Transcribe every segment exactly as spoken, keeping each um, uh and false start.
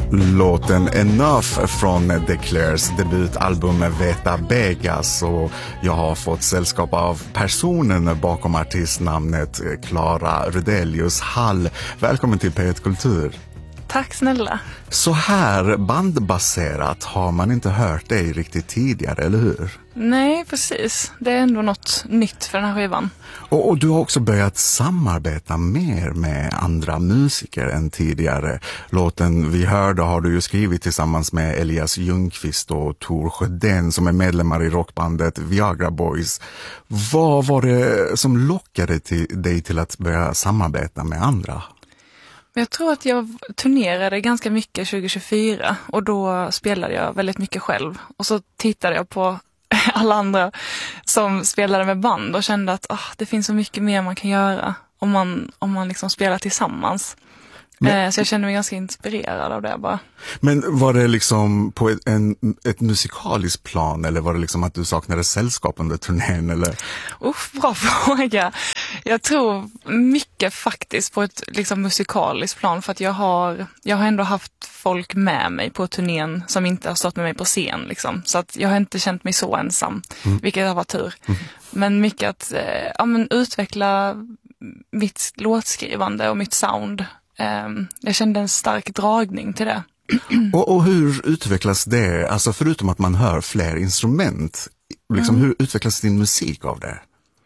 Låten Enough från The Clairs debutalbum Veta Begas, och jag har fått sällskap av personen bakom artistnamnet Clara Rudelius Hall. Välkommen till P ett Kultur. Tack snälla. Så här bandbaserat har man inte hört dig riktigt tidigare, eller hur? Nej, precis. Det är ändå något nytt för den här skivan. Och, och du har också börjat samarbeta mer med andra musiker än tidigare. Låten vi hörde har du ju skrivit tillsammans med Elias Ljungqvist och Tor Sjödén som är medlemmar i rockbandet Viagra Boys. Vad var det som lockade till dig till att börja samarbeta med andra? Jag tror att jag turnerade ganska mycket tjugo tjugofyra och då spelade jag väldigt mycket själv. Och så tittade jag på alla andra som spelade med band och kände att oh, det finns så mycket mer man kan göra om man, om man liksom spelar tillsammans. Men, eh, så jag kände mig ganska inspirerad av det bara. Men var det liksom på ett, en, ett musikaliskt plan, eller var det liksom att du saknade sällskap under turnén? Eller? Uff, bra fråga. Jag tror mycket faktiskt på ett liksom musikaliskt plan, för att jag har, jag har ändå haft folk med mig på turnén som inte har stått med mig på scen. Liksom. Så att jag har inte känt mig så ensam, mm. vilket har varit tur. Mm. Men mycket att eh, ja, men utveckla mitt låtskrivande och mitt sound. Jag kände en stark dragning till det. Och, och hur utvecklas det? Alltså förutom att man hör fler instrument, liksom, mm. hur utvecklas din musik av det?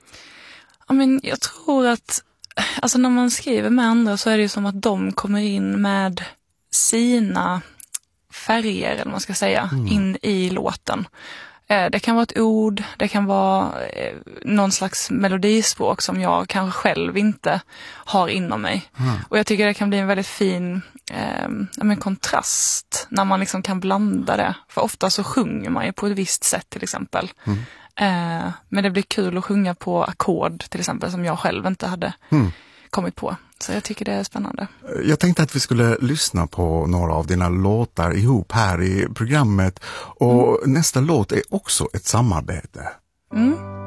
Ja, men jag tror att alltså när man skriver med andra så är det ju som att de kommer in med sina färger, eller vad man ska säga, mm. in i låten. Det kan vara ett ord, det kan vara någon slags melodispråk som jag kanske själv inte har inom mig. Mm. Och jag tycker det kan bli en väldigt fin eh, men kontrast när man liksom kan blanda det. För ofta så sjunger man ju på ett visst sätt till exempel. Mm. Eh, men det blir kul att sjunga på ackord till exempel som jag själv inte hade mm. kommit på. Så jag tycker det är spännande. Jag tänkte att vi skulle lyssna på några av dina låtar ihop här i programmet. Och mm. nästa låt är också ett samarbete. Mm.